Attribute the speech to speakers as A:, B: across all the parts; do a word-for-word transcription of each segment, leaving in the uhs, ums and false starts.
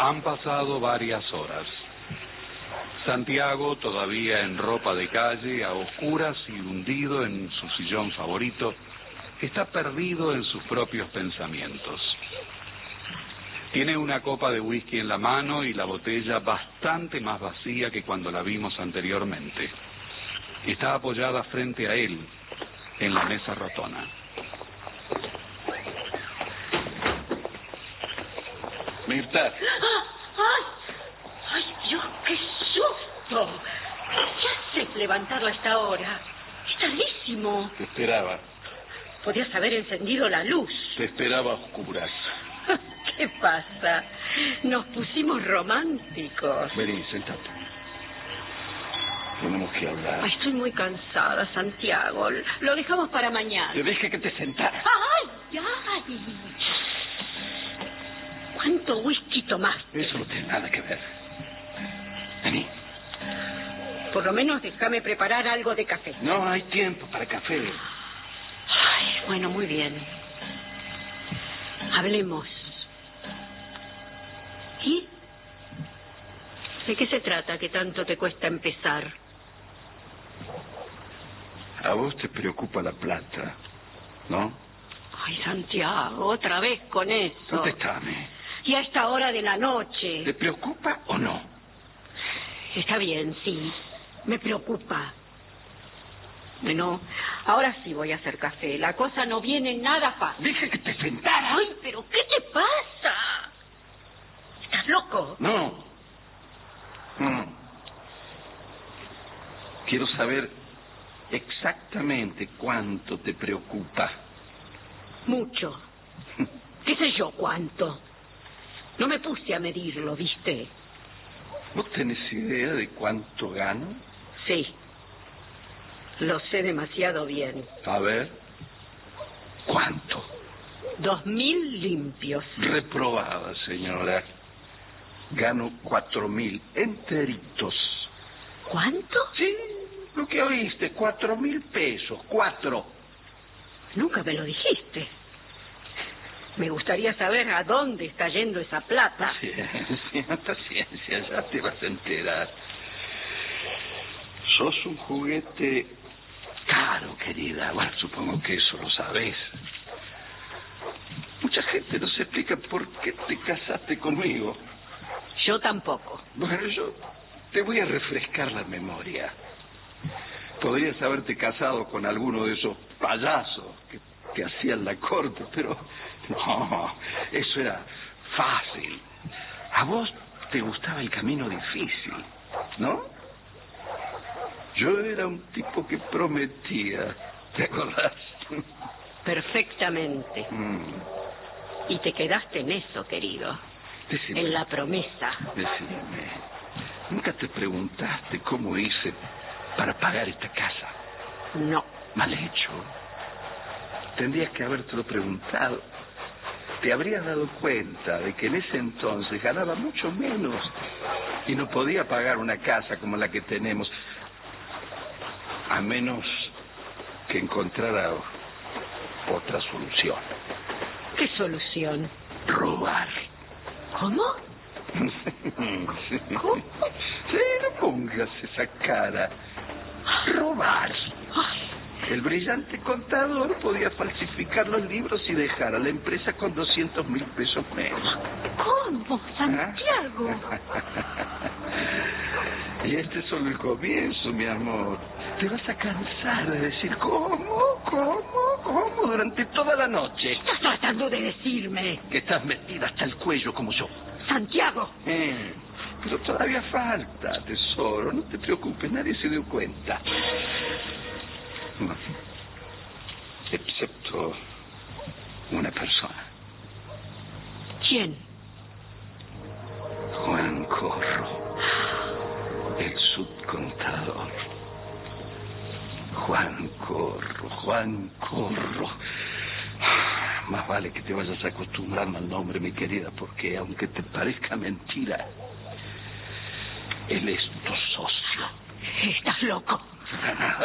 A: Han pasado varias horas. Santiago, todavía en ropa de calle, a oscuras y hundido en su sillón favorito, está perdido en sus propios pensamientos. Tiene una copa de whisky en la mano y la botella bastante más vacía que cuando la vimos anteriormente. Está apoyada frente a él, en la mesa rotona.
B: Mirta.
C: ¡Ay! ¡Ay, Dios, qué susto! ¿Qué haces levantarla a esta hora? Es tardísimo.
B: Te esperaba.
C: Podías haber encendido la luz.
B: Te esperaba a oscuras.
C: ¿Qué pasa? Nos pusimos románticos.
B: Vení, sentate. Tenemos que hablar.
C: Ay, estoy muy cansada, Santiago. Lo dejamos para mañana.
B: Te dije que te sentaras.
C: ¡Ay, ay! ¿Cuánto whisky tomaste?
B: Eso no tiene nada que ver. Vení.
C: Por lo menos déjame preparar algo de café.
B: No hay tiempo para café.
C: Ay, bueno, muy bien. Hablemos. ¿Y? ¿De qué se trata que tanto te cuesta empezar?
B: A vos te preocupa la plata, ¿no?
C: Ay, Santiago, otra vez con eso.
B: Contestame.
C: Y a esta hora de la noche.
B: ¿Te preocupa o no?
C: Está bien, sí. Me preocupa. Bueno, ahora sí voy a hacer café. La cosa no viene nada fácil.
B: Dije que te sentaras.
C: Ay, pero ¿qué te pasa? ¿Estás loco?
B: No. No. Quiero saber exactamente cuánto te preocupa.
C: Mucho. ¿Qué sé yo cuánto? No me puse a medirlo, ¿viste?
B: ¿No tenés idea de cuánto gano?
C: Sí. Lo sé demasiado bien.
B: A ver. ¿Cuánto?
C: Dos mil limpios.
B: Reprobada, señora. Gano cuatro mil enteritos.
C: ¿Cuánto?
B: Sí, lo que oíste, cuatro mil pesos, cuatro.
C: Nunca me lo dijiste. Me gustaría saber a dónde está yendo esa plata.
B: Ciencia, paciencia, ya te vas a enterar. Sos un juguete caro, querida. Bueno, supongo que eso lo sabés. Mucha gente no se explica por qué te casaste conmigo.
C: Yo tampoco.
B: Bueno, yo te voy a refrescar la memoria. Podrías haberte casado con alguno de esos payasos que, que hacían la corte, pero no, eso era fácil. A vos te gustaba el camino difícil, ¿no? Yo era un tipo que prometía, ¿te acordás?
C: Perfectamente.
B: Mm.
C: Y te quedaste en eso, querido.
B: Decime.
C: En la promesa.
B: Decime, ¿nunca te preguntaste cómo hice para pagar esta casa?
C: No.
B: Mal hecho. Tendrías que habértelo preguntado. Te habrías dado cuenta de que en ese entonces ganaba mucho menos y no podía pagar una casa como la que tenemos, a menos que encontrara otra solución.
C: ¿Qué solución?
B: Robar.
C: ¿Cómo?
B: Sí.
C: ¿Cómo?
B: Sí, no pongas esa cara. Robar.
C: Ay.
B: El brillante contador podía falsificar los libros y dejar a la empresa con doscientos mil pesos menos.
C: ¿Cómo, Santiago?
B: Y este es solo el comienzo, mi amor. Te vas a cansar de decir ¿cómo? ¿Cómo? ¿Cómo? Durante toda la noche.
C: ¿Qué estás tratando de decirme?
B: Que estás metida hasta el cuello como yo.
C: Santiago.
B: Eh, pero todavía falta, tesoro. No te preocupes, nadie se dio cuenta. No. Excepto una persona.
C: ¿Quién?
B: Juan Corro, el subcontador. Juan Corro, Juan Corro. Más vale que te vayas acostumbrando al nombre, mi querida, porque aunque te parezca mentira, él es tu socio.
C: Estás loco.
B: Para nada.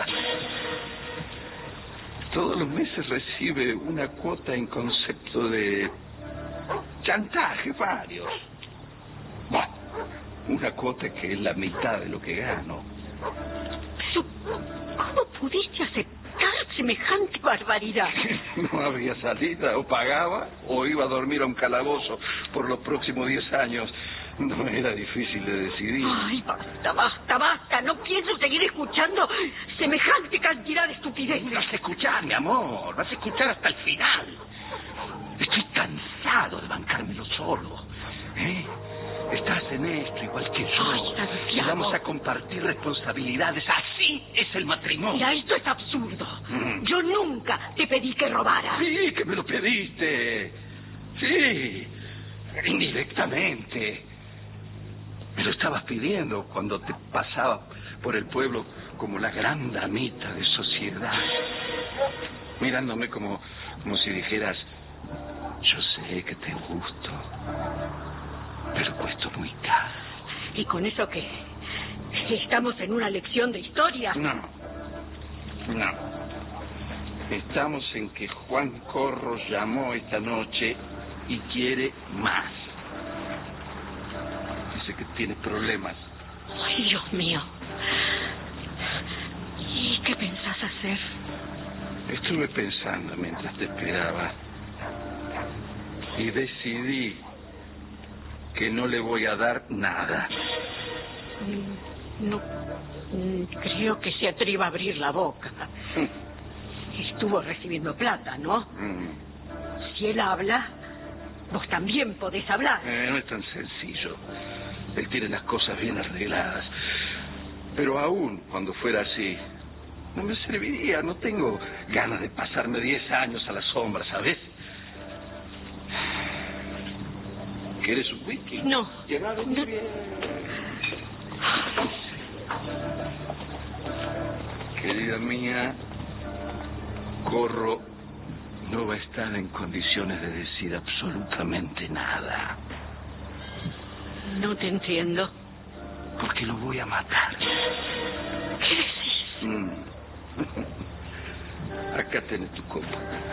B: Todos los meses recibe una cuota en concepto de chantaje, varios. Bueno, una cuota que es la mitad de lo que gano.
C: Pero, ¿cómo pudiste aceptar semejante barbaridad?
B: No había salida, o pagaba o iba a dormir a un calabozo por los próximos diez años. No era difícil de decidir.
C: Ay, basta, basta, basta. No pienso seguir escuchando semejante cantidad de estupideces.
B: Vas a escuchar, mi amor. Vas a escuchar hasta el final. Estoy cansado de bancármelo solo. ¿Eh? Estás en esto igual que yo.
C: Ay, Santiago.
B: Y vamos a compartir responsabilidades. Así es el matrimonio.
C: Mira, esto es absurdo.
B: Mm.
C: Yo nunca te pedí que robaras.
B: Sí, que me lo pediste. Sí, indirectamente. Me lo estabas pidiendo cuando te pasaba por el pueblo como la gran damita de sociedad. Mirándome como, como si dijeras, yo sé que te gusto, pero cuesto muy caro.
C: ¿Y con eso qué? ¿Estamos en una lección de historia?
B: No, no. Estamos en que Juan Corro llamó esta noche y quiere más. Dice que tiene problemas.
C: Ay, Dios mío. ¿Y qué pensás hacer?
B: Estuve pensando mientras te esperaba y decidí que no le voy a dar nada.
C: No, no creo que se atreva a abrir la boca. Estuvo recibiendo plata, ¿no?
B: Mm.
C: Si él habla, vos también podés hablar.
B: Eh, no es tan sencillo. Él tiene las cosas bien arregladas. Pero aún cuando fuera así, no me serviría. No tengo ganas de pasarme diez años a la sombra, ¿sabes? ¿Quieres un whisky?
C: No.
B: Llegado muy
C: No.
B: bien. Querida mía, Corro no va a estar en condiciones de decir absolutamente nada.
C: No te entiendo.
B: Porque lo voy a matar.
C: ¿Qué decís?
B: Mm. Acá tenés tu copa.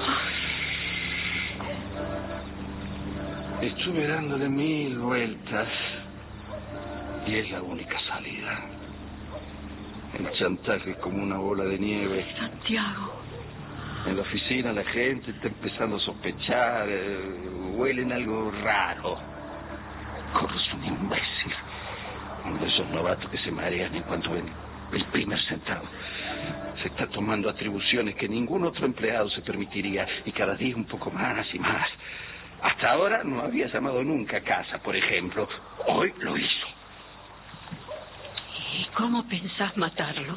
B: Estuve dándole mil vueltas y es la única salida. El chantaje es como una bola de nieve.
C: Santiago.
B: En la oficina la gente está empezando a sospechar, eh, huelen algo raro. Corro es un imbécil. Uno de esos novatos que se marean en cuanto ven el primer centavo. Se está tomando atribuciones que ningún otro empleado se permitiría y cada día un poco más y más. Hasta ahora no había llamado nunca a casa, por ejemplo. Hoy lo hizo.
C: ¿Y cómo pensás matarlo?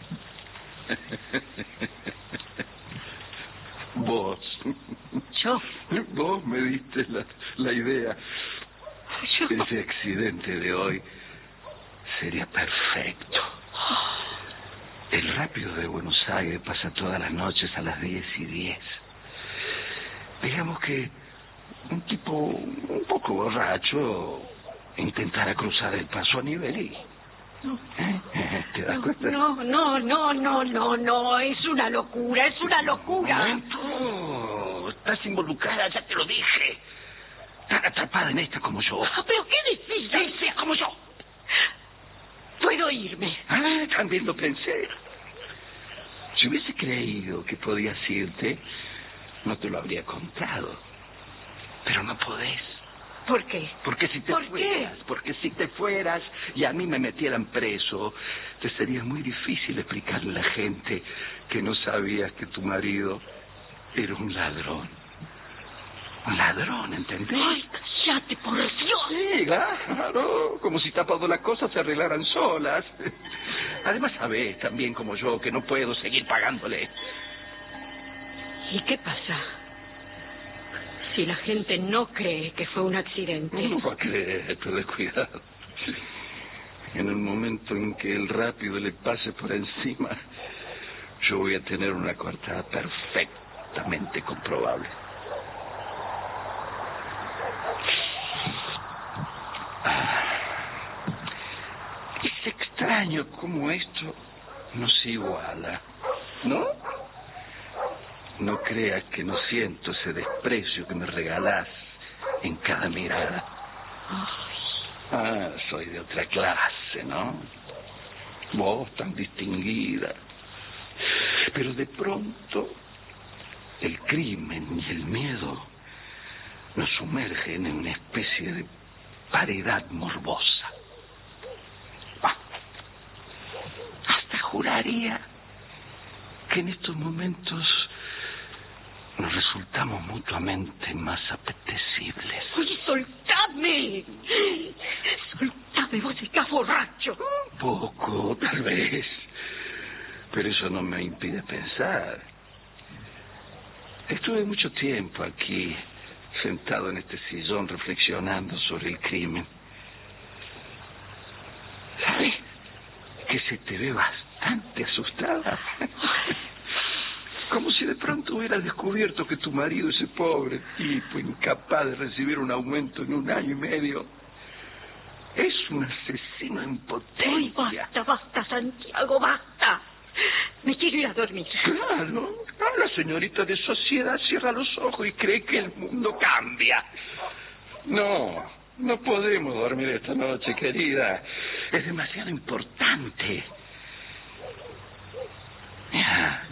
B: Vos.
C: ¿Yo?
B: Vos me diste la, la idea.
C: ¿Yo?
B: Ese accidente de hoy sería perfecto. El rápido de Buenos Aires pasa todas las noches a las diez y diez. Digamos que un tipo un poco borracho intentara cruzar el paso a nivel y...
C: No.
B: ¿Eh? ¿Te das
C: No,
B: cuenta?
C: no, no, no, no, no, no, es una locura, es una locura.
B: ¡Momento! Estás involucrada, ya te lo dije. Tan atrapada en esta como yo.
C: Ah, pero qué difícil.
B: Sí, sí, como yo.
C: Puedo irme.
B: Ah, también lo pensé. Si hubiese creído que podías irte, no te lo habría contado. Pero no podés.
C: ¿Por qué?
B: Porque si te
C: ¿Por
B: fueras,
C: qué?
B: porque si te fueras y a mí me metieran preso, te sería muy difícil explicarle a la gente que no sabías que tu marido era un ladrón. Un ladrón, ¿entendés?
C: Ay, cállate, por Dios.
B: Sí, claro, como si tapado las cosas se arreglaran solas. Además sabés, también como yo, que no puedo seguir pagándole.
C: ¿Y qué pasa si la gente no cree que fue un accidente?
B: No va a creer, pero cuidado. En el momento en que el rápido le pase por encima, yo voy a tener una coartada perfectamente comprobable. Es extraño cómo esto no se iguala, ¿no? No creas que no siento ese desprecio que me regalás en cada mirada. Ah, soy de otra clase, ¿no? Vos tan distinguida. Pero de pronto, el crimen y el miedo nos sumergen en una especie de paredad morbosa. Ah, hasta juraría que en estos momentos nos resultamos mutuamente más apetecibles.
C: ¡Oye, soltame! ¡Soltame, vos estás borracho!
B: Un poco, tal vez. Pero eso no me impide pensar. Estuve mucho tiempo aquí, sentado en este sillón, reflexionando sobre el crimen. ¿Sabes? Que se te ve bastante asustada. Como si de pronto hubieras descubierto que tu marido, ese pobre tipo, incapaz de recibir un aumento en un año y medio, es un asesino en potencia.
C: ¡Ay, basta, basta, Santiago, basta! Me quiero ir a dormir.
B: Claro, la señorita de sociedad cierra los ojos y cree que el mundo cambia. No, no podemos dormir esta noche, querida. Es demasiado importante. Mira,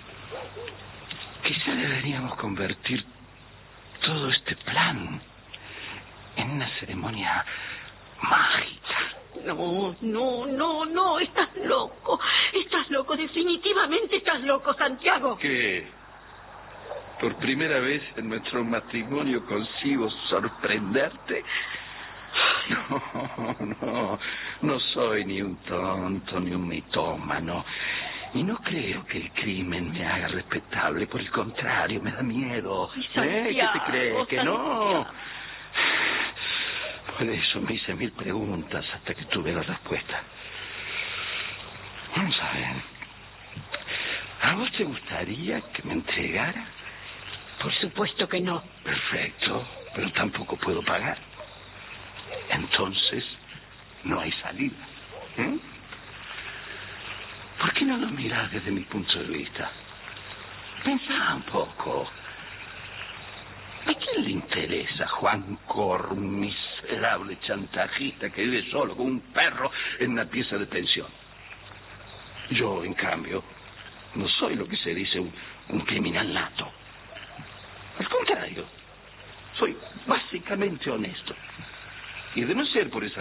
B: quizá deberíamos convertir todo este plan en una ceremonia mágica.
C: No, no, no, no, estás loco. Estás loco, definitivamente estás loco, Santiago.
B: ¿Qué? ¿Por primera vez en nuestro matrimonio consigo sorprenderte? No, no, no soy ni un tonto ni un mitómano. Y no creo que el crimen me haga respetable. Por el contrario, me da miedo.
C: Ay,
B: ¿Eh? ¿Qué te crees? ¿Que no?
C: Santiago.
B: Por eso me hice mil preguntas hasta que tuve la respuesta. Vamos a ver. ¿A vos te gustaría que me entregara?
C: Por supuesto que no.
B: Perfecto, pero tampoco puedo pagar. Entonces, no hay salida. ¿Eh? ¿Por qué no lo miras desde mi punto de vista? Pensá un poco. ¿A quién le interesa Juan Cor, un miserable chantajista que vive solo con un perro en una pieza de pensión? Yo, en cambio, no soy lo que se dice un, un criminal nato. Al contrario, soy básicamente honesto. Y de no ser por esa